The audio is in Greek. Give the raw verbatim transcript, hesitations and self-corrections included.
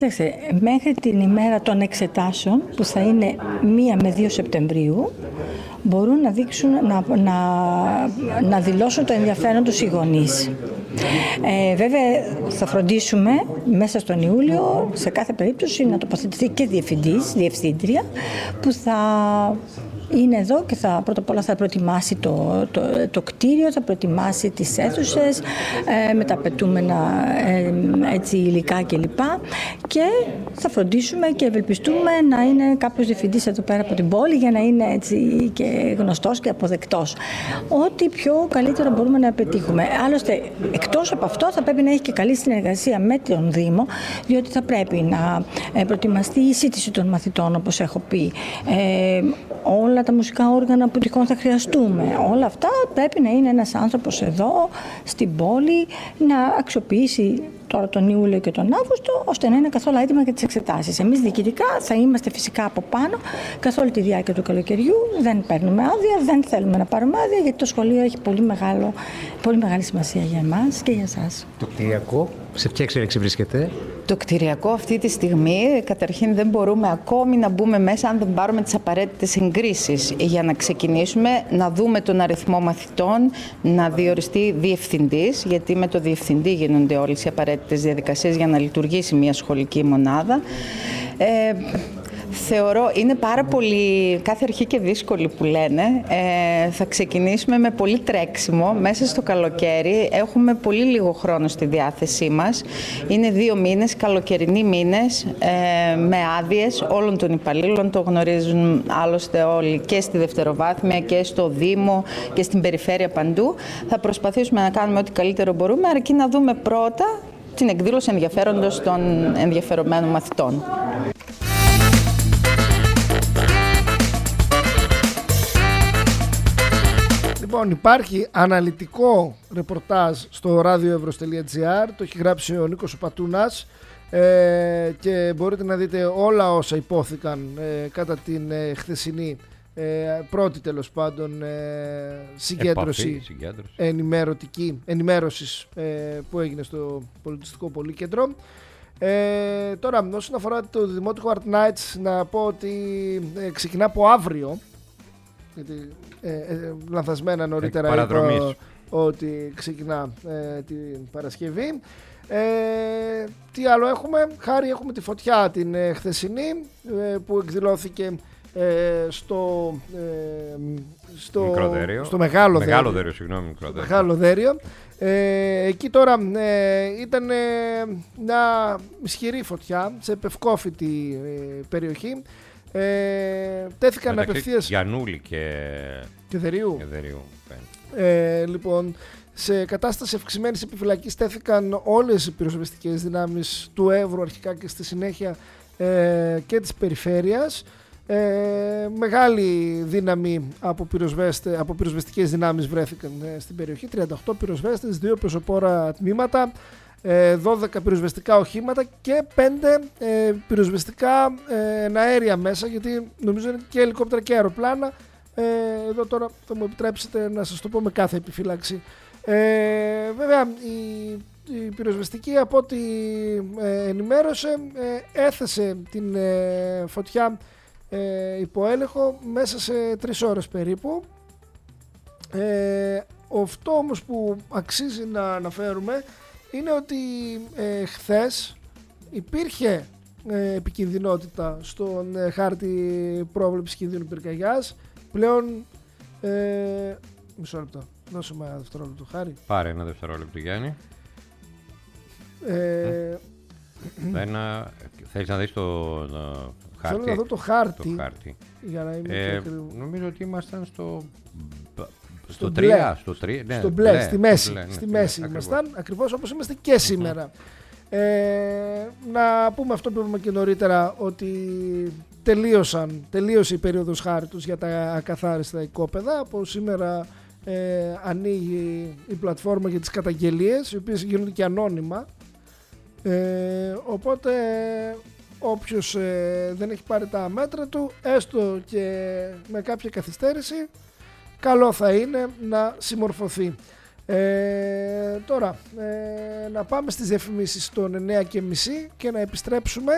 Μέχρι την ημέρα των εξετάσεων, που θα είναι μία με δύο Σεπτεμβρίου, μπορούν να, δείξουν, να, να, να δηλώσουν το ενδιαφέρον τους οι γονείς. Ε, βέβαια θα φροντίσουμε μέσα στον Ιούλιο σε κάθε περίπτωση να τοποθετηθεί και διευθυντής, διευθύντρια, που θα είναι εδώ και θα, πρώτα απ' όλα θα προετοιμάσει το, το, το κτίριο, θα προετοιμάσει τις αίθουσες ε, με τα απαιτούμενα ε, έτσι, υλικά κλπ. Και θα φροντίσουμε και ευελπιστούμε να είναι κάποιος διευθυντής εδώ πέρα από την πόλη για να είναι έτσι και γνωστός και αποδεκτός. Ό,τι πιο καλύτερο μπορούμε να πετύχουμε. Άλλωστε, εκτός από αυτό θα πρέπει να έχει και καλή συνεργασία με τον Δήμο, διότι θα πρέπει να προετοιμαστεί η σύντηση των μαθητών, όπως έχω πει. Ε, όλα τα μουσικά όργανα που τυχόν θα χρειαστούμε. Όλα αυτά πρέπει να είναι ένας άνθρωπος εδώ στην πόλη να αξιοποιήσει τώρα τον Ιούλιο και τον Αύγουστο, ώστε να είναι καθόλου έτοιμα για τις εξετάσεις. Εμείς διοικητικά θα είμαστε φυσικά από πάνω καθ' όλη τη διάρκεια του καλοκαιριού. Δεν παίρνουμε άδεια, δεν θέλουμε να πάρουμε άδεια, γιατί το σχολείο έχει πολύ, μεγάλο, πολύ μεγάλη σημασία για εμάς και για εσάς. Το κτηριακό, σε ποια εξέλιξη βρίσκεται? Το κτηριακό αυτή τη στιγμή, καταρχήν δεν μπορούμε ακόμη να μπούμε μέσα αν δεν πάρουμε τις απαραίτητες εγκρίσεις για να ξεκινήσουμε, να δούμε τον αριθμό μαθητών, να διοριστεί διευθυντής, γιατί με το διευθυντή γίνονται όλες οι απαραίτητες διαδικασίες για να λειτουργήσει μια σχολική μονάδα. Ε, Θεωρώ, είναι πάρα πολύ, κάθε αρχή και δύσκολη που λένε. Ε, θα ξεκινήσουμε με πολύ τρέξιμο μέσα στο καλοκαίρι. Έχουμε πολύ λίγο χρόνο στη διάθεσή μας. Είναι δύο μήνες, καλοκαιρινοί μήνες, ε, με άδειες όλων των υπαλλήλων. Το γνωρίζουν άλλωστε όλοι και στη δευτεροβάθμια και στο Δήμο και στην περιφέρεια παντού. Θα προσπαθήσουμε να κάνουμε ό,τι καλύτερο μπορούμε, αρκεί να δούμε πρώτα την εκδήλωση ενδιαφέροντος των ενδιαφερομένων μαθητών. Λοιπόν, υπάρχει αναλυτικό ρεπορτάζ στο radioevros τελεία gr, το έχει γράψει ο Νίκος Πατούνας ε, και μπορείτε να δείτε όλα όσα υπόθηκαν ε, κατά την ε, χθεσινή ε, πρώτη τέλος πάντων ε, συγκέντρωση, Επαφή, συγκέντρωση. ενημερωτική, ενημέρωσης ε, που έγινε στο Πολιτιστικό Πολύκεντρο. Ε, τώρα, όσον αφορά το Δημότικο Art Nights, να πω ότι ε, ξεκινά από αύριο, γιατί ε, ε, λανθασμένα νωρίτερα είπα ότι ξεκινά ε, την Παρασκευή. Ε, τι άλλο έχουμε? Χάρη, έχουμε τη φωτιά την ε, χθεσινή ε, που εκδηλώθηκε ε, στο, ε, στο, στο Μεγάλο, Μεγάλο Δέριο, συγγνώμη, μικρό στο Μεγάλο Δέριο. Ε, εκεί τώρα ε, ήταν ε, μια ισχυρή φωτιά σε πευκόφητη ε, περιοχή. Ε, τέθηκαν απευθείας Γιαννούλη και, και Δερίου, και Δερίου. Ε, λοιπόν, σε κατάσταση αυξημένης επιφυλακής τέθηκαν όλες οι πυροσβεστικές δυνάμεις του Εύρου αρχικά και στη συνέχεια ε, και της περιφέρειας. Ε, μεγάλη δύναμη από, πυροσβέστε, από πυροσβεστικές δυνάμεις βρέθηκαν ε, στην περιοχή. τριάντα οκτώ πυροσβέστες, δύο πεζοπόρα τμήματα, δώδεκα πυροσβεστικά οχήματα και πέντε ε, πυροσβεστικά ε, αέρια μέσα, γιατί νομίζω είναι και ελικόπτερα και αεροπλάνα. Ε, εδώ τώρα θα μου επιτρέψετε να σας το πω με κάθε επιφύλαξη. Ε, βέβαια η, η πυροσβεστική, από ό,τι ε, ενημέρωσε, ε, έθεσε την ε, φωτιά ε, υπό έλεγχο μέσα σε τρεις ώρες περίπου. Ε, αυτό όμως που αξίζει να αναφέρουμε είναι ότι ε, χθες υπήρχε ε, επικινδυνότητα στον ε, χάρτη πρόβλεψης κινδύνου πυρκαγιάς. Πλέον, ε, μισό λεπτό, δώσε με ένα δευτερόλεπτο, Χάρη. Πάρε ένα δευτερόλεπτο, Γιάννη. Ε, ένα, θέλεις να δεις το, το χάρτη? Θέλω να δω το χάρτη, το χάρτη. Για να είμαι ε, πιο νομίζω ότι ήμασταν στο... Στο τρία, στο τρία, ναι, στο μπλε, μπλε, στη μέση, μπλε, ναι, στη ναι, μέση ακριβώς. ήμασταν, ακριβώς όπως είμαστε και σήμερα. Mm-hmm. Ε, να πούμε αυτό που είπαμε και νωρίτερα, ότι τελείωσαν, τελείωσε η περίοδος χάριτος για τα ακαθάριστα οικόπεδα. Από σήμερα ε, ανοίγει η πλατφόρμα για τις καταγγελίες, οι οποίες γίνονται και ανώνυμα. Ε, οπότε όποιος ε, δεν έχει πάρει τα μέτρα του, έστω και με κάποια καθυστέρηση, καλό θα είναι να συμμορφωθεί. Ε, τώρα, ε, να πάμε στις διαφημίσεις των εννιά και μισή και να επιστρέψουμε